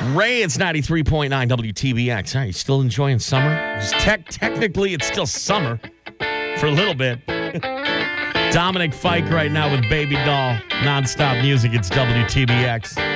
Ray, it's 93.9 WTBX. Are you still enjoying summer? Technically, it's still summer for a little bit. Dominic Fike right now with Baby Doll. Nonstop music. It's WTBX.